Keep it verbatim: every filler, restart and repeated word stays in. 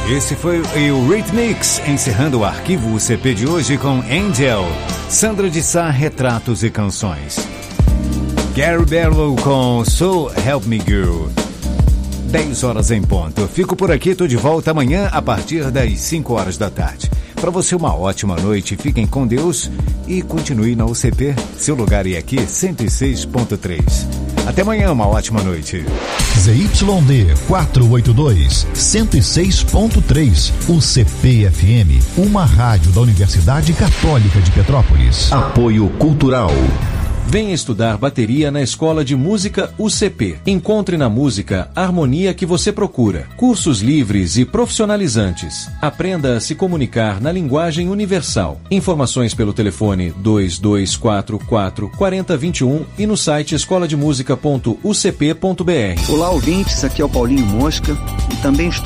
Esse foi o Rhythmics, encerrando o arquivo U C P de hoje com Angel, Sandra de Sá, Retratos e Canções, Gary Barlow com So Help Me Girl. dez horas em ponto. Fico por aqui, tô de volta amanhã a partir das cinco horas da tarde. Para você uma ótima noite, fiquem com Deus e continue na U C P, seu lugar é aqui, cento e seis ponto três. Até amanhã, uma ótima noite. Z Y D quatrocentos e oitenta e dois, cento e seis ponto três, U C P F M, uma rádio da Universidade Católica de Petrópolis. Apoio Cultural. Venha estudar bateria na Escola de Música U C P. Encontre na música a harmonia que você procura. Cursos livres e profissionalizantes. Aprenda a se comunicar na linguagem universal. Informações pelo telefone dois dois quatro quatro, quatro zero dois um e no site escola de música ponto u c p ponto b r. Olá, ouvintes, aqui é o Paulinho Mosca e também estou